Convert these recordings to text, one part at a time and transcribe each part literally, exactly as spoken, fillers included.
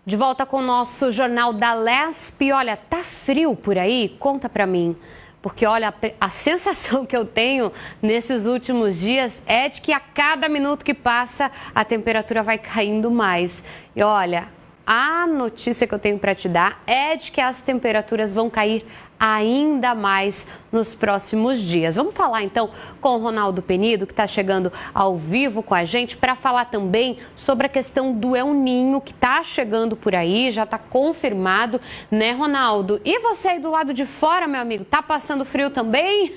De volta com o nosso Jornal da Lespe. Olha, tá frio por aí? Conta pra mim. Porque, olha, a sensação que eu tenho nesses últimos dias é de que a cada minuto que passa, a temperatura vai caindo mais. E, olha, a notícia que eu tenho para te dar é de que as temperaturas vão cair ainda mais nos próximos dias. Vamos falar então com o Ronaldo Penido, que está chegando ao vivo com a gente, para falar também sobre a questão do El Ninho, que está chegando por aí, já está confirmado, né, Ronaldo? E você aí do lado de fora, meu amigo, tá passando frio também?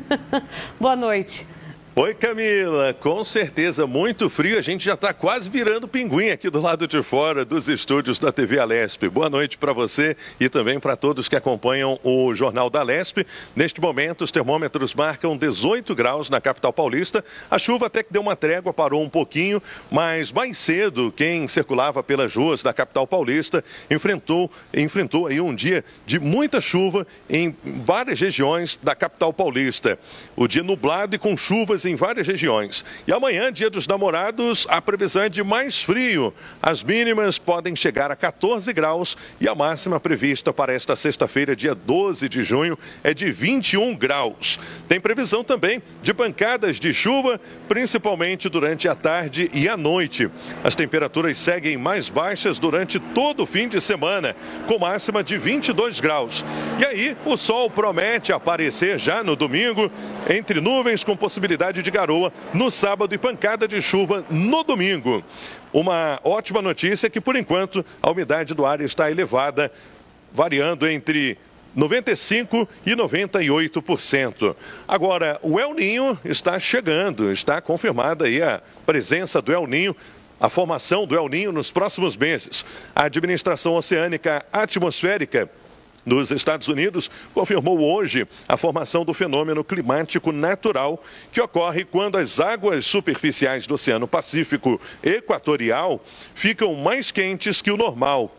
Boa noite. Oi, Camila, com certeza muito frio, a gente já está quase virando pinguim aqui do lado de fora dos estúdios da T V Alesp. Boa noite para você e também para todos que acompanham o Jornal da Alesp. Neste momento, os termômetros marcam dezoito graus na capital paulista. A chuva até que deu uma trégua, parou um pouquinho, mas mais cedo, quem circulava pelas ruas da capital paulista enfrentou, enfrentou aí um dia de muita chuva em várias regiões da capital paulista. O dia nublado e com chuvas em várias regiões. E amanhã, dia dos namorados, a previsão é de mais frio. As mínimas podem chegar a quatorze graus e a máxima prevista para esta sexta-feira, dia doze de junho, é de vinte e um graus. Tem previsão também de pancadas de chuva, principalmente durante a tarde e a noite. As temperaturas seguem mais baixas durante todo o fim de semana, com máxima de vinte e dois graus. E aí, o sol promete aparecer já no domingo, entre nuvens com possibilidade de garoa no sábado e pancada de chuva no domingo. Uma ótima notícia é que, por enquanto, a umidade do ar está elevada, variando entre noventa e cinco por cento e noventa e oito por cento. Agora, o El Ninho está chegando, está confirmada aí a presença do El Ninho, a formação do El Ninho nos próximos meses. A Administração Oceânica Atmosférica nos Estados Unidos confirmou hoje a formação do fenômeno climático natural que ocorre quando as águas superficiais do Oceano Pacífico Equatorial ficam mais quentes que o normal.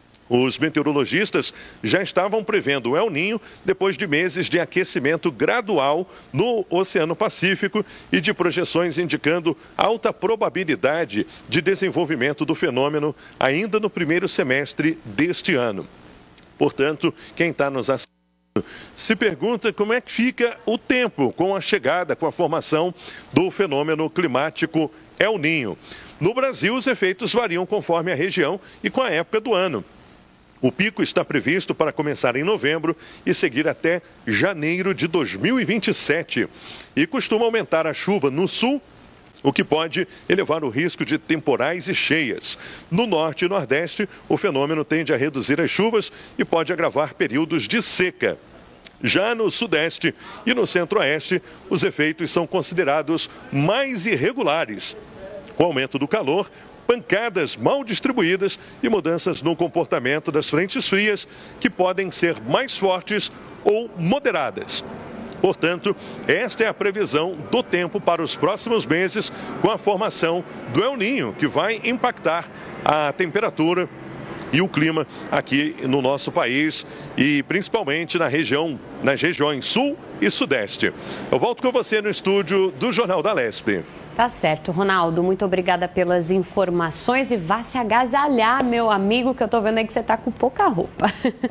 Os meteorologistas já estavam prevendo o El Ninho depois de meses de aquecimento gradual no Oceano Pacífico e de projeções indicando alta probabilidade de desenvolvimento do fenômeno ainda no primeiro semestre deste ano. Portanto, quem está nos assistindo se pergunta como é que fica o tempo com a chegada, com a formação do fenômeno climático El Ninho. No Brasil, os efeitos variam conforme a região e com a época do ano. O pico está previsto para começar em novembro e seguir até janeiro de dois mil e vinte e sete. E costuma aumentar a chuva no sul, o que pode elevar o risco de temporais e cheias. No norte e nordeste, o fenômeno tende a reduzir as chuvas e pode agravar períodos de seca. Já no sudeste e no centro-oeste, os efeitos são considerados mais irregulares. Com o aumento do calor, pancadas mal distribuídas e mudanças no comportamento das frentes frias, que podem ser mais fortes ou moderadas. Portanto, esta é a previsão do tempo para os próximos meses, com a formação do El Ninho, que vai impactar a temperatura e o clima aqui no nosso país e principalmente na região, nas regiões sul e sudeste. Eu volto com você no estúdio do Jornal da Alesp. Tá certo, Ronaldo. Muito obrigada pelas informações e vá se agasalhar, meu amigo, que eu tô vendo aí que você tá com pouca roupa.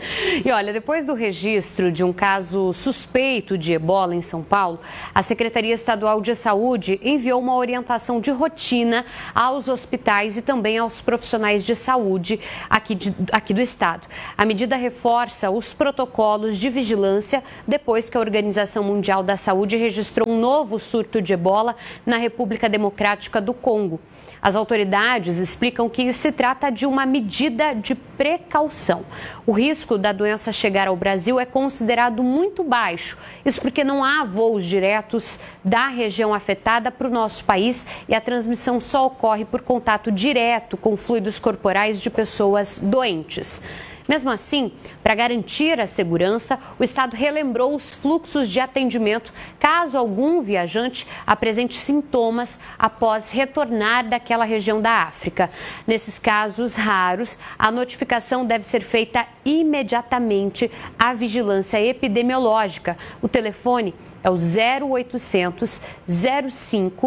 E olha, depois do registro de um caso suspeito de ebola em São Paulo, a Secretaria Estadual de Saúde enviou uma orientação de rotina aos hospitais e também aos profissionais de saúde aqui, de, aqui do estado. A medida reforça os protocolos de vigilância depois que a Organização Mundial da Saúde registrou um novo surto de ebola na República Democrática do Congo. As autoridades explicam que se trata de uma medida de precaução. O risco da doença chegar ao Brasil é considerado muito baixo. Isso porque não há voos diretos da região afetada para o nosso país e a transmissão só ocorre por contato direto com fluidos corporais de pessoas doentes. Mesmo assim, para garantir a segurança, o Estado relembrou os fluxos de atendimento caso algum viajante apresente sintomas após retornar daquela região da África. Nesses casos raros, a notificação deve ser feita imediatamente à vigilância epidemiológica. O telefone é o zero oitocentos, zero cinco,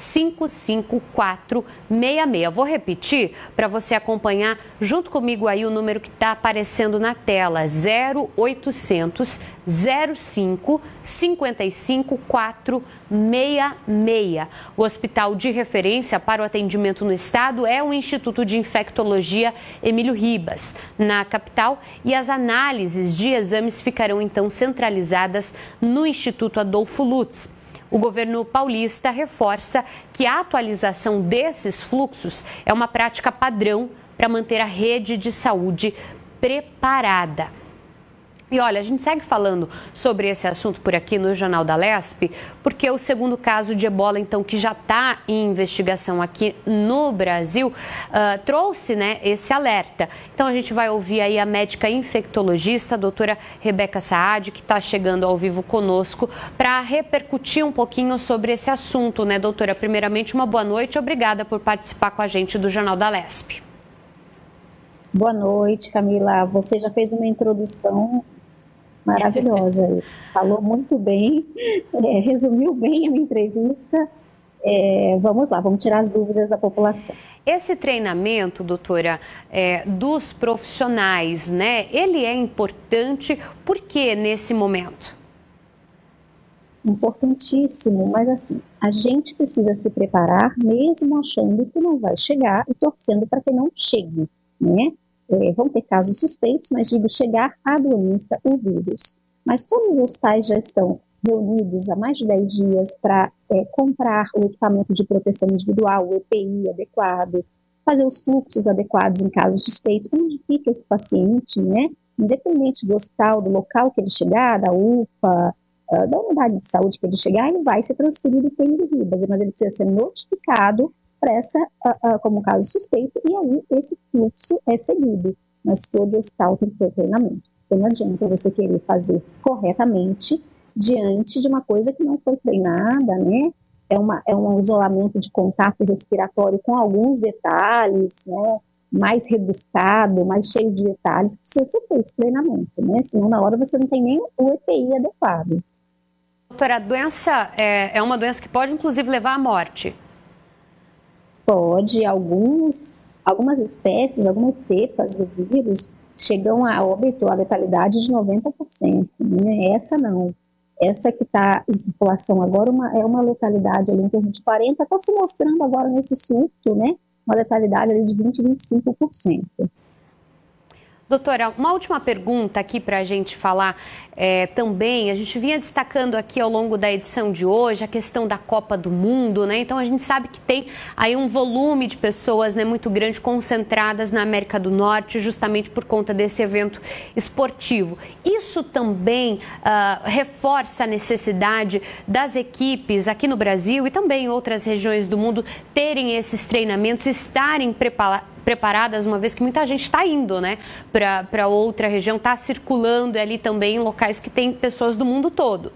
cinco cinco quatro seis seis. Vou repetir para você acompanhar junto comigo aí o número que está aparecendo na tela, zero oitocentos, zero cinco, cinco cinco quatro seis seis. O hospital de referência para o atendimento no estado é o Instituto de Infectologia Emílio Ribas, na capital, e as análises de exames ficarão então centralizadas no Instituto Adolfo Lutz. O governo paulista reforça que a atualização desses fluxos é uma prática padrão para manter a rede de saúde preparada. E olha, a gente segue falando sobre esse assunto por aqui no Jornal da Lesp, porque o segundo caso de ebola, então, que já está em investigação aqui no Brasil, uh, trouxe, né, esse alerta. Então a gente vai ouvir aí a médica infectologista, a doutora Rebeca Saad, que está chegando ao vivo conosco, para repercutir um pouquinho sobre esse assunto, né, doutora? Primeiramente, uma boa noite, obrigada por participar com a gente do Jornal da Lesp. Boa noite, Camila. Você já fez uma introdução maravilhosa. Falou muito bem, é, resumiu bem a minha entrevista. É, vamos lá, vamos tirar as dúvidas da população. Esse treinamento, doutora, é, dos profissionais, né, ele é importante, por que nesse momento? Importantíssimo, mas assim, a gente precisa se preparar mesmo achando que não vai chegar e torcendo para que não chegue, né? É, vão ter casos suspeitos, mas digo chegar à doença, o vírus. Mas todos os hospitais já estão reunidos há mais de dez dias para é, comprar o equipamento de proteção individual, o E P I adequado, fazer os fluxos adequados em caso suspeito, onde fica esse paciente, né? Independente do hospital, do local que ele chegar, da U P A, uh, da unidade de saúde que ele chegar, ele vai ser transferido para o Emílio Ribas, mas ele precisa ser notificado para essa, uh, uh, como caso suspeito, e aí esse fluxo é seguido. Mas todo hospital tem que ter treinamento. Então não adianta você querer fazer corretamente diante de uma coisa que não foi treinada, né? É, uma, é um isolamento de contato respiratório com alguns detalhes, né? Mais rebuscado, mais cheio de detalhes, precisa ser feito treinamento, né? Senão na hora você não tem nem o E P I adequado. Doutora, a doença é, é uma doença que pode inclusive levar à morte? Pode, alguns, algumas espécies, algumas cepas do vírus chegam a óbito, a letalidade de noventa por cento, né? Essa não. Essa que está em circulação agora uma, é uma letalidade ali em torno de quarenta por cento, está se mostrando agora nesse surto, né? Uma letalidade ali de vinte, vinte e cinco por cento. Doutora, uma última pergunta aqui para a gente falar é, também. A gente vinha destacando aqui ao longo da edição de hoje a questão da Copa do Mundo, né? Então a gente sabe que tem aí um volume de pessoas, né, muito grande concentradas na América do Norte, justamente por conta desse evento esportivo. Isso também uh, reforça a necessidade das equipes aqui no Brasil e também em outras regiões do mundo terem esses treinamentos, estarem preparados. preparadas, uma vez que muita gente está indo, né, para outra região, está circulando ali também em locais que tem pessoas do mundo todo.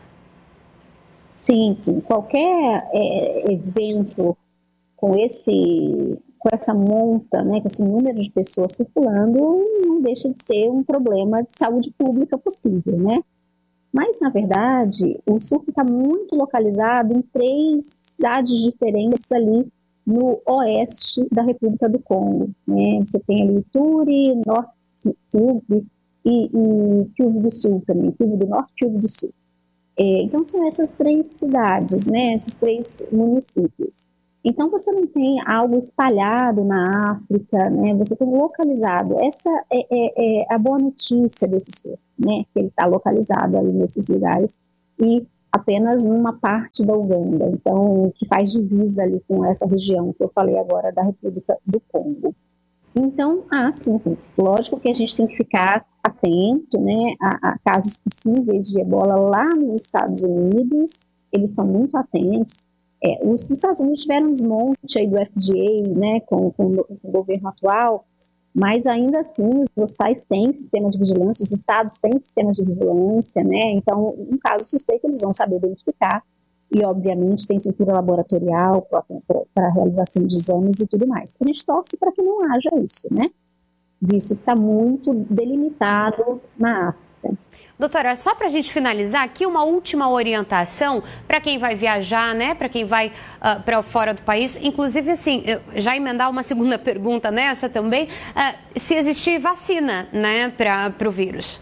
Sim, sim. Qualquer é, evento com, esse, com essa monta, né, com esse número de pessoas circulando, não deixa de ser um problema de saúde pública possível, né? Mas, na verdade, o surto está muito localizado em três cidades diferentes ali no oeste da República do Congo, né? Você tem ali Ituri, Norte, Kivu e, e Kivu do Sul também, Kivu do Norte e Kivu do Sul. É, então são essas três cidades, né? Esses três municípios. Então você não tem algo espalhado na África, né? Você tem localizado. Essa é, é, é a boa notícia desse surto, né? Que ele está localizado ali nesses lugares e apenas numa parte da Uganda, então, que faz divisa ali com essa região que eu falei agora da República do Congo. Então, ah, sim, lógico que a gente tem que ficar atento, né, a, a casos possíveis de ebola lá nos Estados Unidos, eles são muito atentos. É, os Estados Unidos tiveram um desmonte aí do F D A, né, com, com, com o governo atual, mas ainda assim os hospitais têm sistema de vigilância, os estados têm sistema de vigilância, né? Então, um caso suspeito eles vão saber identificar e, obviamente, tem estrutura laboratorial para a realização de exames e tudo mais. A gente torce para que não haja isso, né? Visto que está muito delimitado na África. Doutora, só para a gente finalizar aqui, uma última orientação para quem vai viajar, né? Para quem vai uh, para fora do país. Inclusive, assim, já emendar uma segunda pergunta nessa também, uh, se existe vacina, né, para o vírus.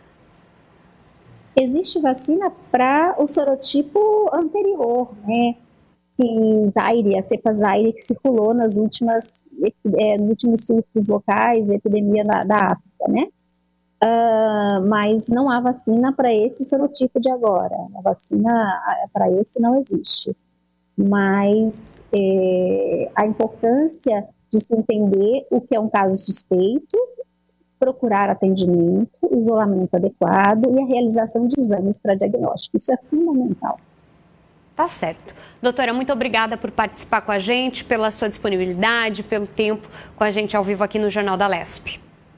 Existe vacina para o sorotipo anterior, né? Que Zaire, a cepa Zaire que circulou nas últimas, é, nos últimos surtos locais, epidemia da, da África, né? Uh, mas não há vacina para esse sorotipo de agora. A vacina para esse não existe. Mas é, a importância de se entender o que é um caso suspeito, procurar atendimento, isolamento adequado e a realização de exames para diagnóstico. Isso é fundamental. Tá certo. Doutora, muito obrigada por participar com a gente, pela sua disponibilidade, pelo tempo com a gente ao vivo aqui no Jornal da Lespe.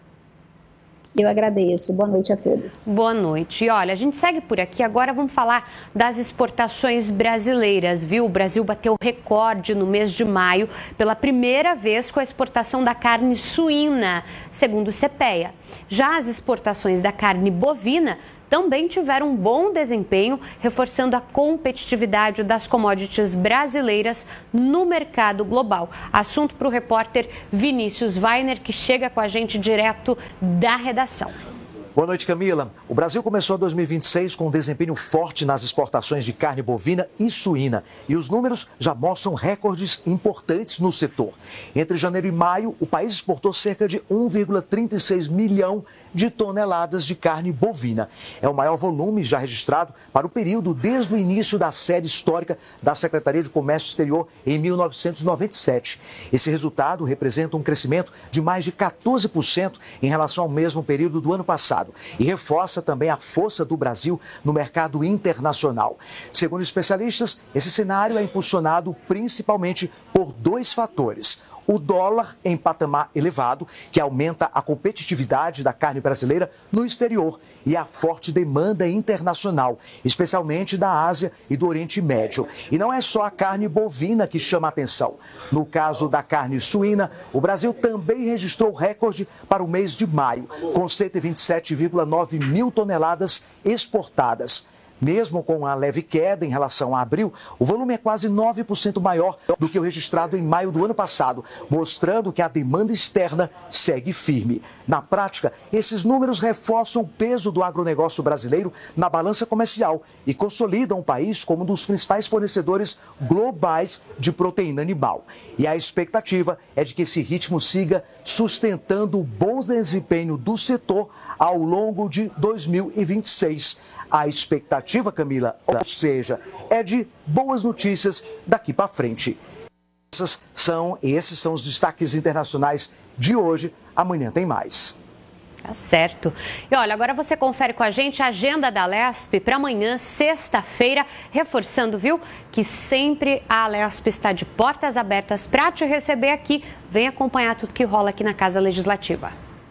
Eu agradeço. Boa noite a todos. Boa noite. E olha, a gente segue por aqui. Agora vamos falar das exportações brasileiras, viu? O Brasil bateu recorde no mês de maio pela primeira vez com a exportação da carne suína, segundo o CEPEA. Já as exportações da carne bovina também tiveram um bom desempenho, reforçando a competitividade das commodities brasileiras no mercado global. Assunto para o repórter Vinícius Weiner, que chega com a gente direto da redação. Boa noite, Camila. O Brasil começou dois mil e vinte e seis com um desempenho forte nas exportações de carne bovina e suína. E os números já mostram recordes importantes no setor. Entre janeiro e maio, o país exportou cerca de um vírgula trinta e seis milhão de toneladas de carne bovina. É o maior volume já registrado para o período desde o início da série histórica da Secretaria de Comércio Exterior em mil novecentos e noventa e sete. Esse resultado representa um crescimento de mais de quatorze por cento em relação ao mesmo período do ano passado. E reforça também a força do Brasil no mercado internacional. Segundo especialistas, esse cenário é impulsionado principalmente por dois fatores. O dólar em patamar elevado, que aumenta a competitividade da carne brasileira no exterior, e a forte demanda internacional, especialmente da Ásia e do Oriente Médio. E não é só a carne bovina que chama a atenção. No caso da carne suína, o Brasil também registrou recorde para o mês de maio, com cento e vinte e sete vírgula nove mil toneladas exportadas. Mesmo com a leve queda em relação a abril, o volume é quase nove por cento maior do que o registrado em maio do ano passado, mostrando que a demanda externa segue firme. Na prática, esses números reforçam o peso do agronegócio brasileiro na balança comercial e consolidam o país como um dos principais fornecedores globais de proteína animal. E a expectativa é de que esse ritmo siga sustentando o bom desempenho do setor ao longo de dois mil e vinte e seis. A expectativa, Camila, ou seja, é de boas notícias daqui para frente. Essas são, esses são os destaques internacionais de hoje. Amanhã tem mais. Tá certo. E olha, agora você confere com a gente a agenda da Lespe para amanhã, sexta-feira, reforçando, viu, que sempre a Lespe está de portas abertas para te receber aqui. Vem acompanhar tudo que rola aqui na Casa Legislativa.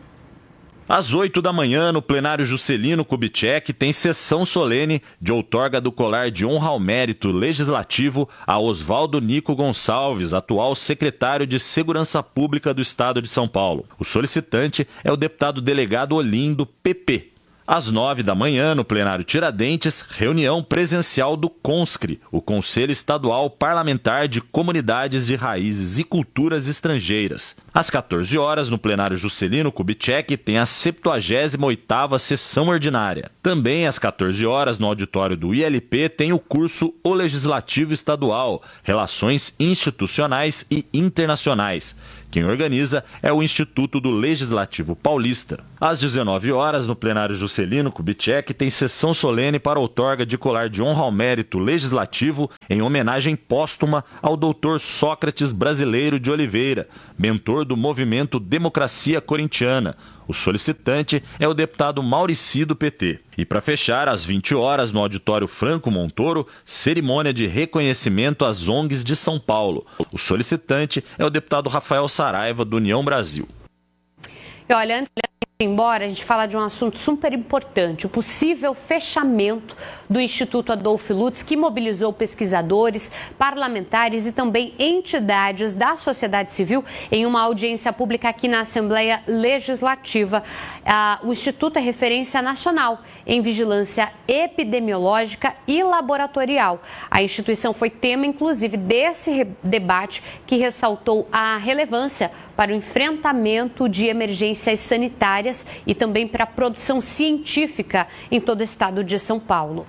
Às oito da manhã, no plenário Juscelino Kubitschek, tem sessão solene de outorga do colar de honra ao mérito legislativo a Oswaldo Nico Gonçalves, atual secretário de Segurança Pública do Estado de São Paulo. O solicitante é o deputado delegado Olim, do P P. Às nove da manhã, no plenário Tiradentes, reunião presencial do CONSCRE, o Conselho Estadual Parlamentar de Comunidades de Raízes e Culturas Estrangeiras. Às quatorze horas, no plenário Juscelino Kubitschek, tem a septuagésima oitava sessão ordinária. Também às quatorze horas, no auditório do I L P, tem o curso O Legislativo Estadual, Relações Institucionais e Internacionais. Quem organiza é o Instituto do Legislativo Paulista. Às dezenove horas, no plenário Juscelino Kubitschek, tem sessão solene para outorga de colar de honra ao mérito legislativo em homenagem póstuma ao doutor Sócrates Brasileiro de Oliveira, mentor do movimento Democracia Corintiana. O solicitante é o deputado Maurici, do P T. E para fechar, às vinte horas, no auditório Franco Montoro, cerimônia de reconhecimento às O N Gs de São Paulo. O solicitante é o deputado Rafael Saraiva, do União Brasil. E olha, antes Embora a gente fala de um assunto super importante, o possível fechamento do Instituto Adolfo Lutz, que mobilizou pesquisadores, parlamentares e também entidades da sociedade civil em uma audiência pública aqui na Assembleia Legislativa. Ah, o Instituto é referência nacional em vigilância epidemiológica e laboratorial. A instituição foi tema, inclusive, desse debate que ressaltou a relevância para o enfrentamento de emergências sanitárias e também para a produção científica em todo o estado de São Paulo.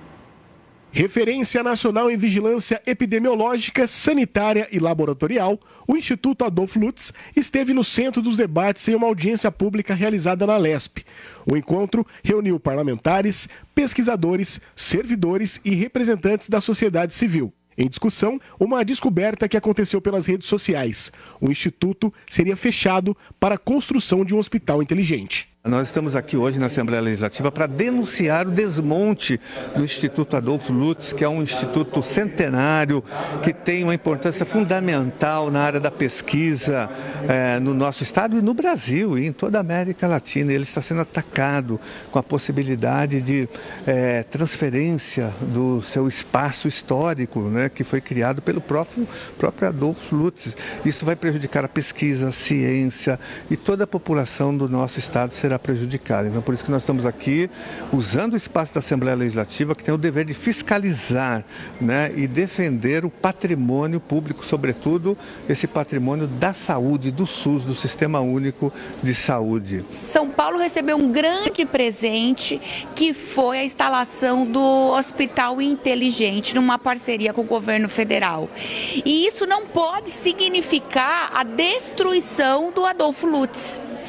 Referência nacional em vigilância epidemiológica, sanitária e laboratorial, o Instituto Adolfo Lutz esteve no centro dos debates em uma audiência pública realizada na Lesp. O encontro reuniu parlamentares, pesquisadores, servidores e representantes da sociedade civil. Em discussão, uma descoberta que aconteceu pelas redes sociais. O Instituto seria fechado para a construção de um hospital inteligente. Nós estamos aqui hoje na Assembleia Legislativa para denunciar o desmonte do Instituto Adolfo Lutz, que é um instituto centenário, que tem uma importância fundamental na área da pesquisa eh, no nosso estado e no Brasil e em toda a América Latina. Ele está sendo atacado com a possibilidade de eh, transferência do seu espaço histórico, né, que foi criado pelo próprio, próprio Adolfo Lutz. Isso vai prejudicar a pesquisa, a ciência e toda a população do nosso estado será prejudicada. Então, por isso que nós estamos aqui usando o espaço da Assembleia Legislativa, que tem o dever de fiscalizar, né, e defender o patrimônio público, sobretudo esse patrimônio da saúde, do SUS, do Sistema Único de Saúde. São Paulo recebeu um grande presente, que foi a instalação do Hospital Inteligente, numa parceria com o governo federal. E isso não pode significar a destruição do Adolfo Lutz.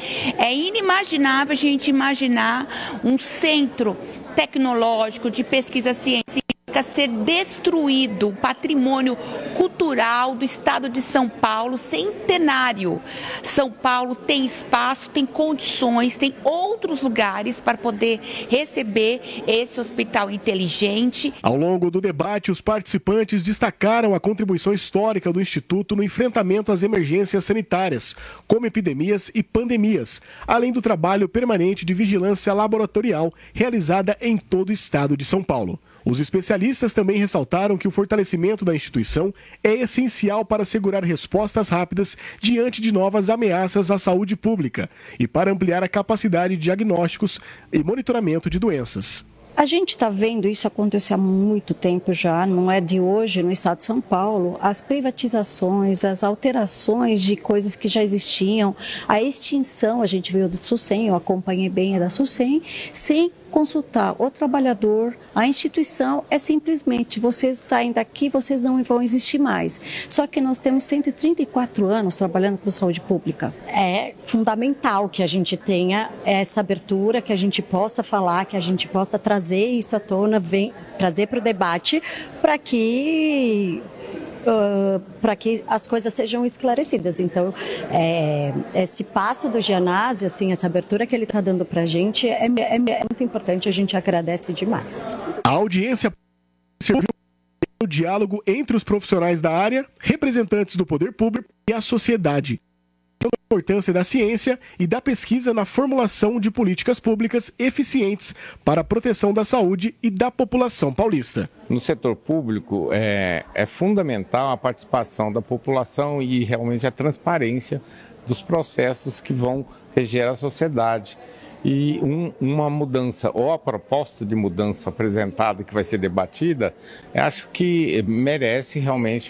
É inimaginável a gente imaginar um centro tecnológico de pesquisa científica ser destruído, patrimônio cultural do estado de São Paulo, centenário. São Paulo tem espaço, tem condições, tem outros lugares para poder receber esse hospital inteligente. Ao longo do debate, os participantes destacaram a contribuição histórica do Instituto no enfrentamento às emergências sanitárias, como epidemias e pandemias, além do trabalho permanente de vigilância laboratorial realizada em todo o estado de São Paulo. Os especialistas também ressaltaram que o fortalecimento da instituição é essencial para assegurar respostas rápidas diante de novas ameaças à saúde pública e para ampliar a capacidade de diagnósticos e monitoramento de doenças. A gente está vendo isso acontecer há muito tempo já, não é de hoje no estado de São Paulo, as privatizações, as alterações de coisas que já existiam, a extinção, a gente viu do SUSEM, eu acompanhei bem a da SUSEM, sem consultar o trabalhador, a instituição é simplesmente, vocês saem daqui, vocês não vão existir mais. Só que nós temos cento e trinta e quatro anos trabalhando com saúde pública. É fundamental que a gente tenha essa abertura, que a gente possa falar, que a gente possa trazer isso à tona, vem, trazer para o debate, para que... Uh, para que as coisas sejam esclarecidas. Então, é, esse passo do Gianazzi, assim, essa abertura que ele está dando para a gente é, é, é muito importante, a gente agradece demais. A audiência serviu o diálogo entre os profissionais da área, representantes do poder público e a sociedade. A importância da ciência e da pesquisa na formulação de políticas públicas eficientes para a proteção da saúde e da população paulista. No setor público é, é fundamental a participação da população e realmente a transparência dos processos que vão reger a sociedade. E um, uma mudança, ou a proposta de mudança apresentada que vai ser debatida, acho que merece realmente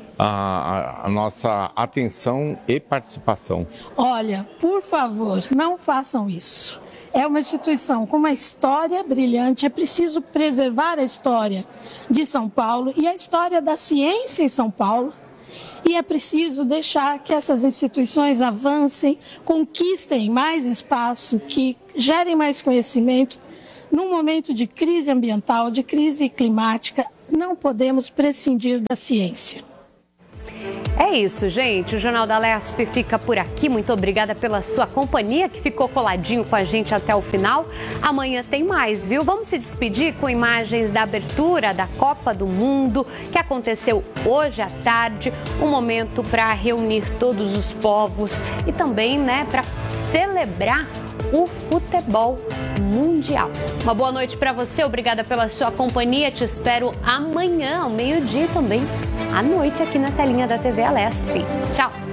A, a nossa atenção e participação. Olha, por favor, não façam isso. É uma instituição com uma história brilhante, é preciso preservar a história de São Paulo e a história da ciência em São Paulo. E é preciso deixar que essas instituições avancem, conquistem mais espaço, que gerem mais conhecimento. Num momento de crise ambiental, de crise climática, não podemos prescindir da ciência. É isso, gente. O Jornal da Lesp fica por aqui. Muito obrigada pela sua companhia, que ficou coladinho com a gente até o final. Amanhã tem mais, viu? Vamos se despedir com imagens da abertura da Copa do Mundo, que aconteceu hoje à tarde. Um momento para reunir todos os povos e também, né, para celebrar o futebol mundial. Uma boa noite para você, obrigada pela sua companhia. Te espero amanhã, ao meio-dia também, à noite, aqui na telinha da T V Alesp. Tchau!